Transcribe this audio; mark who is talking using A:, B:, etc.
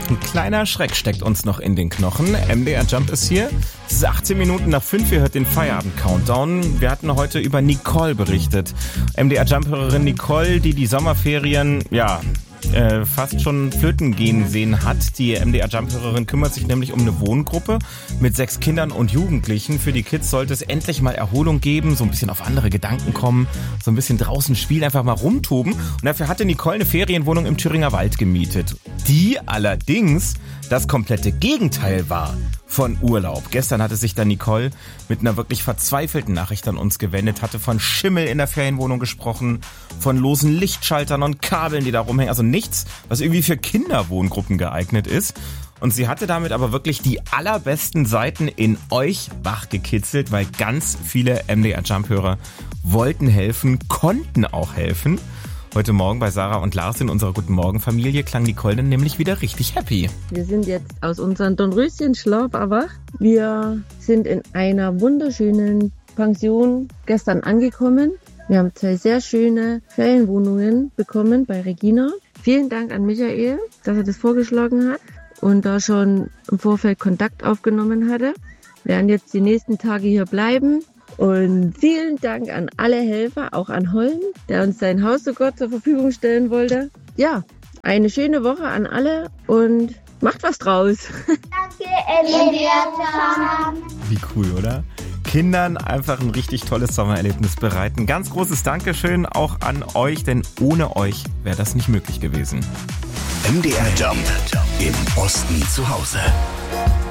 A: Ein kleiner Schreck steckt uns noch in den Knochen. MDR Jump ist hier. Es ist 18 Minuten nach 5, ihr hört den Feierabend-Countdown. Wir hatten heute über Nicole berichtet. MDR Jump-Hörerin Nicole, die Sommerferien, fast schon flöten gehen sehen hat. Die MDR Jump-Hörerin kümmert sich nämlich um eine Wohngruppe mit 6 Kindern und Jugendlichen. Für die Kids sollte es endlich mal Erholung geben, so ein bisschen auf andere Gedanken kommen, so ein bisschen draußen spielen, einfach mal rumtoben. Und dafür hatte Nicole eine Ferienwohnung im Thüringer Wald gemietet, die allerdings das komplette Gegenteil war von Urlaub. Gestern hatte sich dann Nicole mit einer wirklich verzweifelten Nachricht an uns gewendet, hatte von Schimmel in der Ferienwohnung gesprochen, von losen Lichtschaltern und Kabeln, die da rumhängen. Also nichts, was irgendwie für Kinderwohngruppen geeignet ist. Und sie hatte damit aber wirklich die allerbesten Seiten in euch wachgekitzelt, weil ganz viele MDR Jump-Hörer wollten helfen, konnten auch helfen. Heute Morgen bei Sarah und Lars in unserer Guten Morgen-Familie klang Nicole dann nämlich wieder richtig happy.
B: Wir sind jetzt aus unserem Dornröschen-Schlaf erwacht. Wir sind in einer wunderschönen Pension gestern angekommen. Wir haben 2 sehr schöne Ferienwohnungen bekommen bei Regina. Vielen Dank an Michael, dass er das vorgeschlagen hat und da schon im Vorfeld Kontakt aufgenommen hatte. Wir werden jetzt die nächsten Tage hier bleiben. Und vielen Dank an alle Helfer, auch an Holm, der uns sein Haus sogar zur Verfügung stellen wollte. Ja, eine schöne Woche an alle und macht was draus.
C: Danke, MDR.
A: Wie cool, oder? Kindern einfach ein richtig tolles Sommererlebnis bereiten. Ganz großes Dankeschön auch an euch, denn ohne euch wäre das nicht möglich gewesen.
D: MDR Jump im Osten zu Hause.